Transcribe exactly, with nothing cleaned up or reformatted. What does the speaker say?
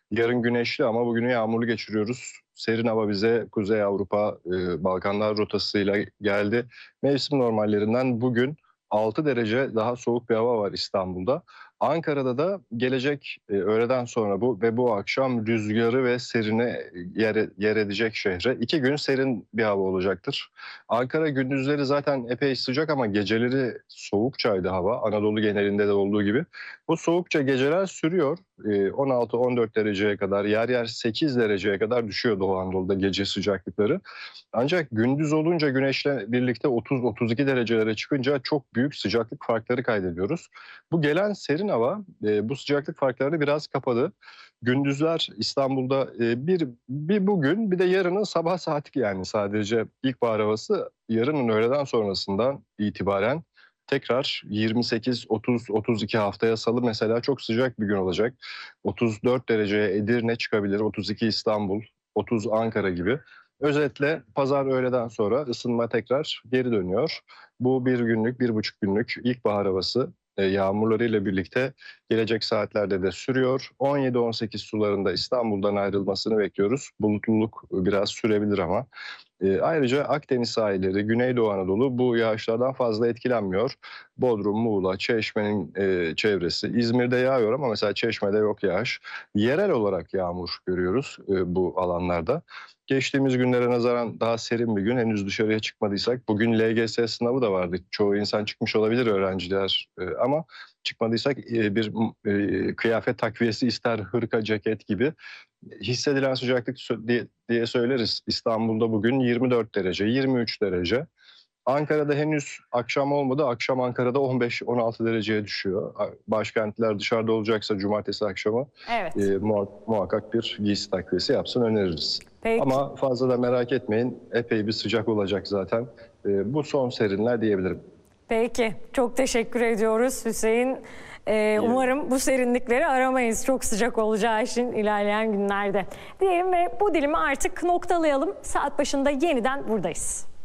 Yarın güneşli ama bugünü yağmurlu geçiriyoruz. Serin hava bize Kuzey Avrupa, e, Balkanlar rotasıyla geldi. Mevsim normallerinden bugün altı derece daha soğuk bir hava var İstanbul'da. Ankara'da da gelecek e, öğleden sonra bu ve bu akşam rüzgarı ve serini yer, yer edecek şehre. İki gün serin bir hava olacaktır. Ankara gündüzleri zaten epey sıcak ama geceleri soğukçaydı hava. Anadolu genelinde de olduğu gibi. Bu soğukça geceler sürüyor. E, on altı on dört dereceye kadar, yer yer sekiz dereceye kadar düşüyor Doğu Anadolu'da gece sıcaklıkları. Ancak gündüz olunca güneşle birlikte otuz otuz iki derecelere çıkınca çok büyük sıcaklık farkları kaydediyoruz. Bu gelen serin hava e, bu sıcaklık farklarını biraz kapadı. Gündüzler İstanbul'da e, bir, bir bugün bir de yarının sabah saati, yani sadece ilkbahar havası yarının öğleden sonrasından itibaren tekrar yirmi sekiz otuz otuz iki, haftaya salı mesela çok sıcak bir gün olacak. otuz dört dereceye Edirne çıkabilir, otuz iki İstanbul, otuz Ankara gibi. Özetle pazar öğleden sonra ısınma tekrar geri dönüyor. Bu bir günlük, bir buçuk günlük ilkbahar havası e, yağmurlarıyla birlikte gelecek saatlerde de sürüyor. on yedi on sekiz sularında İstanbul'dan ayrılmasını bekliyoruz. Bulutluluk biraz sürebilir ama. E, ayrıca Akdeniz sahilleri, Güneydoğu Anadolu bu yağışlardan fazla etkilenmiyor. Bodrum, Muğla, Çeşme'nin e, çevresi. İzmir'de yağıyor ama mesela Çeşme'de yok yağış. Yerel olarak yağmur görüyoruz e, bu alanlarda. Geçtiğimiz günlere nazaran daha serin bir gün. Henüz dışarıya çıkmadıysak. Bugün L G S sınavı da vardı. Çoğu insan çıkmış olabilir, öğrenciler. E, ama çıkmadıysak e, bir e, kıyafet takviyesi ister, hırka, ceket gibi. Hissedilen sıcaklık diye, diye söyleriz. İstanbul'da bugün yirmi dört derece, yirmi üç derece. Ankara'da henüz akşam olmadı. Akşam Ankara'da on beş on altı dereceye düşüyor. Başkentler dışarıda olacaksa cumartesi akşamı Evet. e, muhakkak bir giysi takviyesi yapsın, öneririz. Peki. Ama fazla da merak etmeyin. Epey bir sıcak olacak zaten. E, bu son serinler diyebilirim. Peki. Çok teşekkür ediyoruz Hüseyin. Ee, umarım bu serinlikleri aramayız çok sıcak olacağı için ilerleyen günlerde. Diyelim ve bu dilimi artık noktalayalım. Saat başında yeniden buradayız.